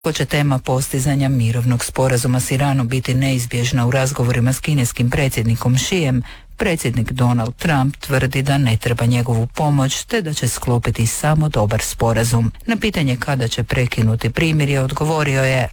Ko će tema postizanja mirovnog sporazuma s Iranom biti neizbježna u razgovorima s kineskim predsjednikom Xijem, predsjednik Donald Trump tvrdi da ne treba njegovu pomoć te da će sklopiti samo dobar sporazum. Na pitanje kada će prekinuti primirje odgovorio je: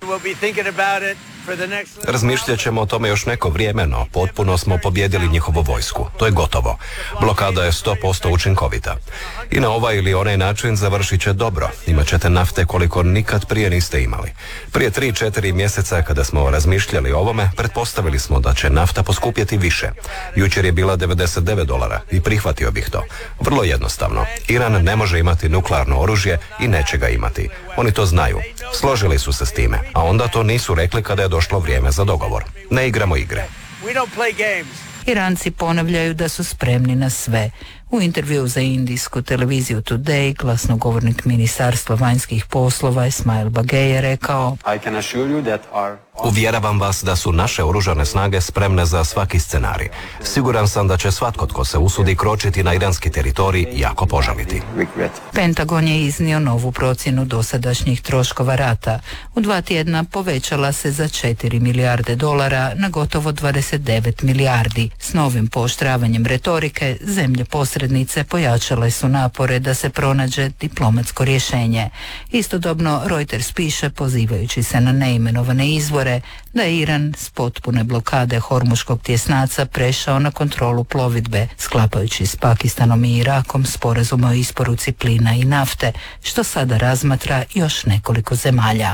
Razmišljat ćemo o tome još neko vrijeme, no potpuno smo pobijedili njihovu vojsku. To je gotovo. Blokada je 100% učinkovita. I na ovaj ili onaj način završit će dobro. Imat ćete nafte koliko nikad prije niste imali. Prije 3-4 mjeseca kada smo razmišljali o ovome, pretpostavili smo da će nafta poskupjeti više. Jučer je bila $99 i prihvatio bih to. Vrlo jednostavno. Iran ne može imati nuklearno oružje i neće ga imati. Oni to znaju. Složili su se s time, a onda to nisu rekli kada je došlo vrijeme za dogovor. Ne igramo igre. Iranci ponavljaju da su spremni na sve. U intervjuu za indijsku televiziju Today glasnogovornik Ministarstva vanjskih poslova Ismail Bagej je rekao: Uvjeravam vas da su naše oružane snage spremne za svaki scenarij. Siguran sam da će svatko tko se usudi kročiti na iranski teritorij jako požaliti. Pentagon je iznio novu procjenu dosadašnjih troškova rata. U 2 tjedna povećala se za $4 milijarde na gotovo 29 milijardi. S novim pooštravanjem retorike, zemlje posrednice pojačale su napore da se pronađe diplomatsko rješenje. Istodobno Reuters piše, pozivajući se na neimenovane izvore, da je Iran s potpune blokade Hormuškog tjesnaca prešao na kontrolu plovidbe, sklapajući s Pakistanom i Irakom sporazum o isporuci plina i nafte, što sada razmatra još nekoliko zemalja.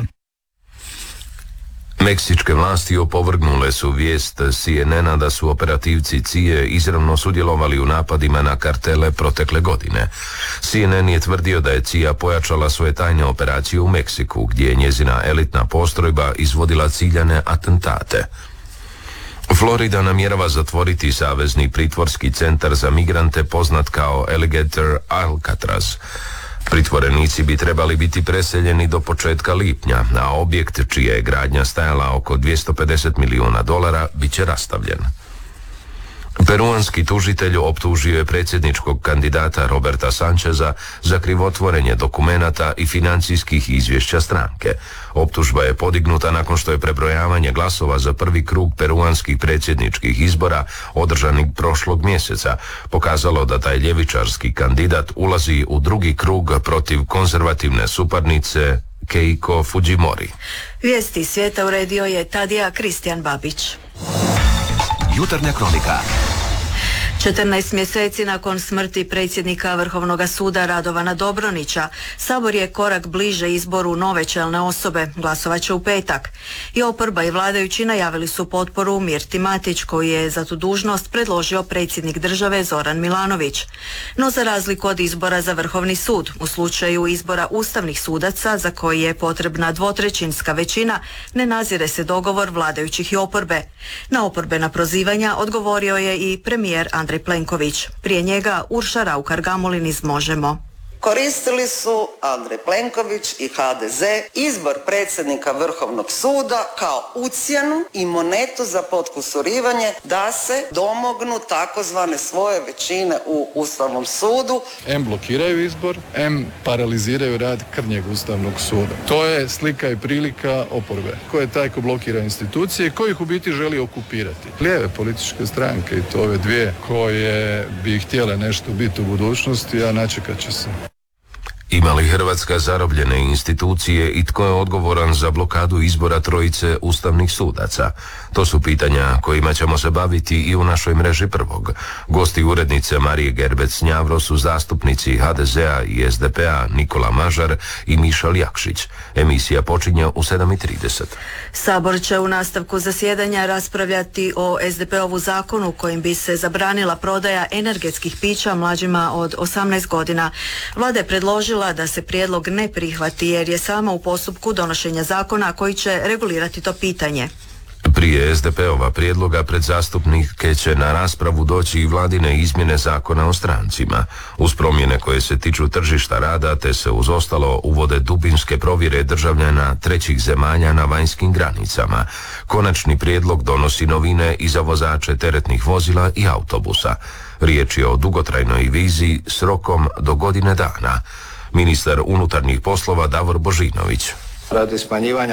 Meksičke vlasti opovrgnule su vijest CNN-a da su operativci CIA izravno sudjelovali u napadima na kartele protekle godine. CNN je tvrdio da je CIA pojačala svoje tajne operacije u Meksiku, gdje je njezina elitna postrojba izvodila ciljane atentate. Florida namjerava zatvoriti savezni pritvorski centar za migrante poznat kao Alligator Alcatraz. Pritvorenici bi trebali biti preseljeni do početka lipnja, a objekt čija je gradnja stajala oko $250 milijuna bit će rastavljen. Peruanski tužitelj optužio je predsjedničkog kandidata Roberta Sancheza za krivotvorenje dokumenata i financijskih izvješća stranke. Optužba je podignuta nakon što je prebrojavanje glasova za prvi krug peruanskih predsjedničkih izbora održanih prošlog mjeseca pokazalo da taj ljevičarski kandidat ulazi u drugi krug protiv konzervativne suparnice Keiko Fujimori. Vijesti svijeta uredio je Tadija Kristijan Babić. Jutarnja kronika. 14 mjeseci nakon smrti predsjednika Vrhovnog suda Radovana Dobronića, Sabor je korak bliže izboru nove čelne osobe, glasovat će u petak. I oporba i vladajući najavili su potporu Mirti Matić, koju je za tu dužnost predložio predsjednik države Zoran Milanović. No za razliku od izbora za Vrhovni sud, u slučaju izbora ustavnih sudaca, za koji je potrebna 2/3 većina, ne nazire se dogovor vladajućih i oporbe. Na oporbena prozivanja odgovorio je i premijer Andrej Plenković. Prije njega Urša Raukar-Gamulin iz Možemo. Koristili su Andrej Plenković i HDZ izbor predsjednika Vrhovnog suda kao ucjenu i monetu za potkusurivanje da se domognu takozvane svoje većine u Ustavnom sudu. M blokiraju izbor, M paraliziraju rad krnjeg Ustavnog suda. To je slika i prilika oporbe. Ko je taj ko blokira institucije i ko ih u biti želi okupirati? Lijeve političke stranke, i to ove dvije koje bi htjele nešto biti u budućnosti, a načekat će se. Ima li Hrvatska zarobljene institucije i tko je odgovoran za blokadu izbora trojice ustavnih sudaca? To su pitanja kojima ćemo se baviti i u našoj mreži Prvog. Gosti urednice Marije Gerbec-Njavro su zastupnici HDZ-a i SDP-a Nikola Mažar i Mišal Jakšić. Emisija počinje u 7:30. Sabor će u nastavku zasjedanja raspravljati o SDP-ovu zakonu kojim bi se zabranila prodaja energetskih pića mlađima od 18 godina. Vlada je predložila da se prijedlog ne prihvati jer je sama u postupku donošenja zakona koji će regulirati to pitanje. Prije SDP-ova prijedloga pred zastupnike će na raspravu doći i vladine izmjene zakona o strancima. Uz promjene koje se tiču tržišta rada te se uz ostalo uvode dubinske provjere državljana trećih zemalja na vanjskim granicama. Konačni prijedlog donosi novine i za vozače teretnih vozila i autobusa. Riječ je o dugotrajnoj viziji s rokom do godine dana. Ministar unutarnjih poslova Davor Božinović. radi smanjivanja